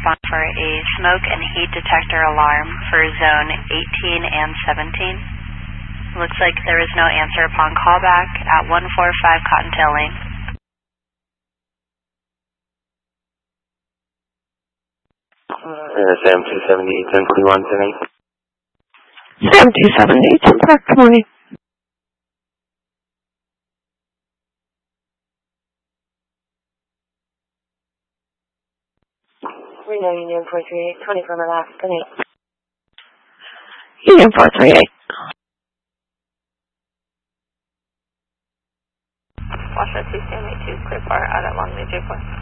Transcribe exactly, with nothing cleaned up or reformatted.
respond for a smoke and heat detector alarm for zone eighteen and seventeen. Looks like there is no answer upon callback at one forty-five Cottontail Lane. Uh, Sam two seventy-eight, ten forty-one tonight. Sam two seventy-eight, ten Park, good morning. Reno Union four three eight, twenty from Relax, good night. Union four three eight. Washoe two seven eight two, clear bar out at Long Beach Airport.